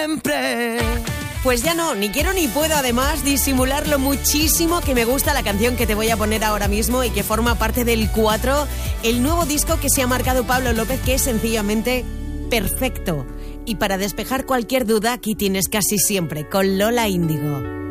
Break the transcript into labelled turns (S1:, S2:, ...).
S1: siempre.
S2: Pues ya no, ni quiero ni puedo además disimular lo muchísimo que me gusta la canción que te voy a poner ahora mismo y que forma parte del 4, el nuevo disco que se ha marcado Pablo López, que es sencillamente perfecto. Y para despejar cualquier duda, aquí tienes Casi Siempre con Lola Índigo.